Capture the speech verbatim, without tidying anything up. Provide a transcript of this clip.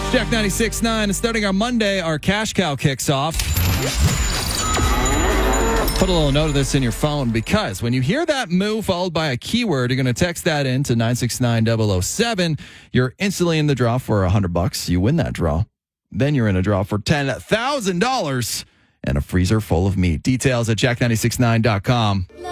Jack ninety-six point nine. Starting on Monday, our cash cow kicks off. Put a little note of this in your phone because when you hear that moo followed by a keyword, you're going to text that in to nine six nine zero zero seven. You're instantly in the draw for one hundred bucks. You win that draw. Then you're in a draw for ten thousand dollars and a freezer full of meat. Details at jack nine six nine dot com.